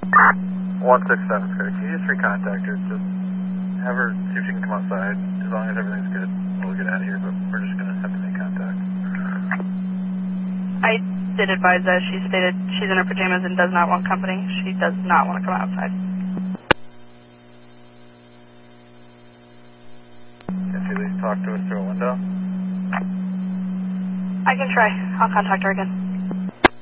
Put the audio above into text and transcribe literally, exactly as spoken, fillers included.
one six seven, can you just recontact her? Just have her see if she can come outside. As long as everything's good, we'll get out of here, but we're just going to have to make contact. I did advise that. She stated she's in her pajamas and does not want company. She does not want to come outside. Can she at least talk to us through a window? I can try. I'll contact her again.